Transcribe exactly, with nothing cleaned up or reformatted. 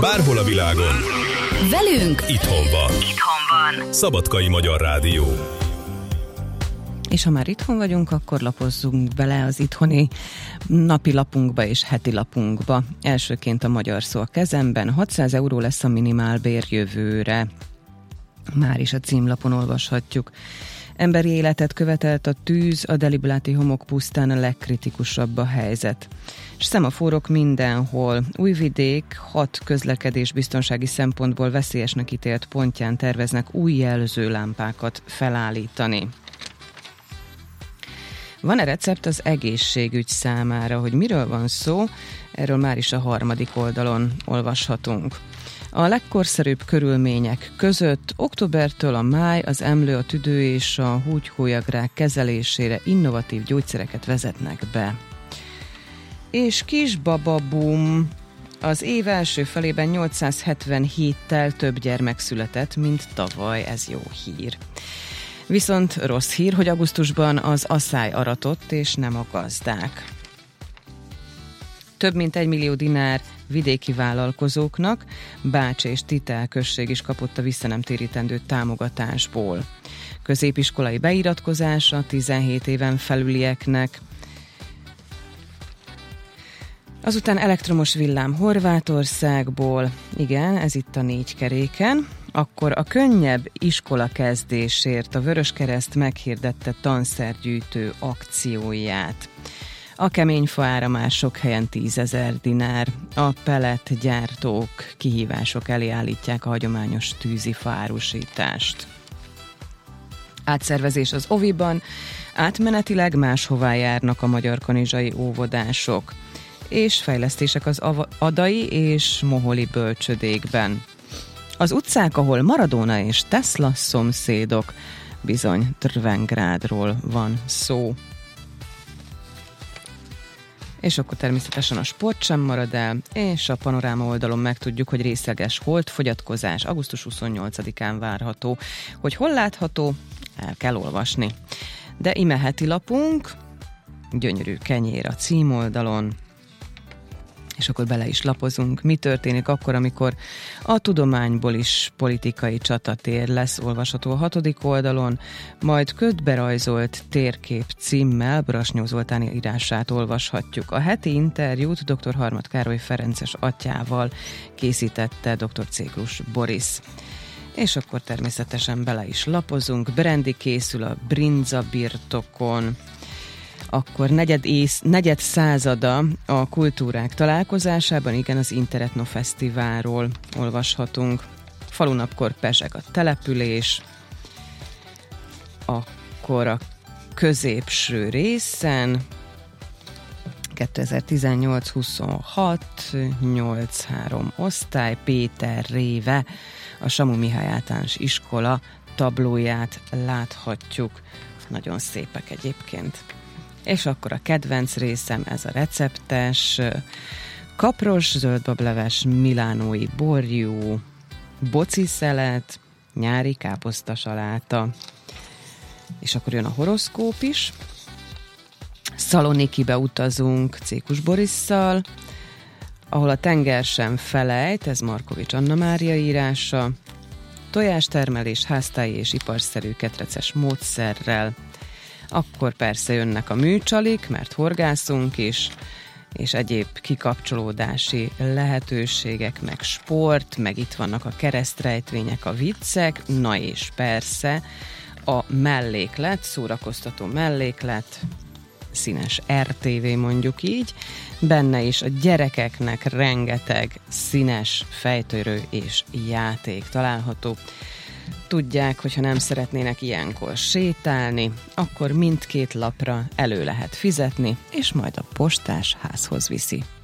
Bárhol a világon. Velünk Itthon van. Itthon van. Szabadkai Magyar Rádió. És ha már itthon vagyunk, akkor lapozzunk bele az itthoni napi lapunkba és heti lapunkba. Elsőként a magyar szó a kezemben. hatszáz euró lesz a minimálbér jövőre. Már is a címlapon olvashatjuk. Emberi életet követelt a tűz, a Delibuláti homokpusztán a legkritikusabb a helyzet. És szemaforok mindenhol. Újvidék hat közlekedés biztonsági szempontból veszélyesnek ítélt pontján terveznek új jelzőlámpákat felállítani. Van-e recept az egészségügy számára, hogy miről van szó? Erről már is a harmadik oldalon olvashatunk. A legkorszerűbb körülmények között októbertől a máj, az emlő, a tüdő és a húgyhólyagrák kezelésére innovatív gyógyszereket vezetnek be. És kisbababum. Az év első felében nyolcszázhetvenhéttel több gyermek született, mint tavaly, ez jó hír. Viszont rossz hír, hogy augusztusban az asszály aratott, és nem a gazdák. Több mint egy millió dinár vidéki vállalkozóknak, Bács és Titel község is kapott a visszanemtérítendő támogatásból. Középiskolai beiratkozása tizenhét éven felülieknek. Azután elektromos villám Horvátországból, igen, ez itt a négy keréken. Akkor a könnyebb iskola kezdésért a Vöröskereszt meghirdette tanszergyűjtő akcióját. A keményfa ára már sok helyen tízezer dinár. A pelletgyártók kihívások elé állítják a hagyományos tűzifa árusítást. Átszervezés az oviban, átmenetileg máshová járnak a magyarkanizsai óvodások. És fejlesztések az Adai és Moholi bölcsödékben. Az utcák, ahol Maradona és Tesla szomszédok, bizony Trvengrádról van szó. És akkor természetesen a sport sem marad el, és a panoráma oldalon megtudjuk, hogy részleges holtfogyatkozás augusztus huszonnyolcadikán várható. Hogy hol látható, el kell olvasni. De ime heti lapunk, gyönyörű kenyér a címoldalon, és akkor bele is lapozunk. Mi történik akkor, amikor a tudományból is politikai csatatér lesz, olvasható a hatodik oldalon, majd ködberajzolt térkép címmel Brasnyó Zoltán írását olvashatjuk. A heti interjút dr. Harmat Károly ferences atyával készítette dr. Céklus Boris. És akkor természetesen bele is lapozunk. Brendi készül a brinza birtokon. Akkor negyed, ész, negyed százada a kultúrák találkozásában, igen, az Interetno Fesztiválról olvashatunk. Falunapkor pezseg a település, akkor a középső részen, kétezer-tizennyolc huszonhat, nyolc három osztály, Péter Réve, a Samu Mihály Általános Iskola tablóját láthatjuk. Nagyon szépek egyébként. És akkor a kedvenc részem, ez a receptes, kapros, zöldbableves, milánói borjú, bociszelet, nyári káposztasaláta. És akkor jön a horoszkóp is. Szalonikibe utazunk Cékus Borisszal, ahol a tenger sem felejt, ez Markovics Anna Mária írása. Tojástermelés háztáji és iparszerű ketreces módszerrel. Akkor persze jönnek a műcsalik, mert horgászunk is, és egyéb kikapcsolódási lehetőségek, meg sport, meg itt vannak a keresztrejtvények, a viccek, na és persze a melléklet, szórakoztató melléklet, színes er té vé mondjuk így, benne is a gyerekeknek rengeteg színes fejtörő és játék található. Tudják, hogyha nem szeretnének ilyenkor sétálni, akkor mindkét lapra elő lehet fizetni, és majd a postás házhoz viszi.